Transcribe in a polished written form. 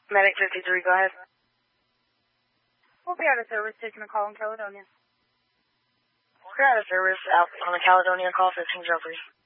Medic 53, go ahead. We'll be out of service taking a call in Caledonia. We're out of service out on the Caledonia call 1503.